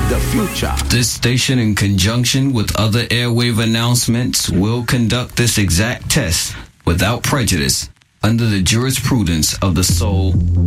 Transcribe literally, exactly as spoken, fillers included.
the future. This station, in conjunction with other airwave announcements, will conduct this exact test without prejudice under the jurisprudence of the Soul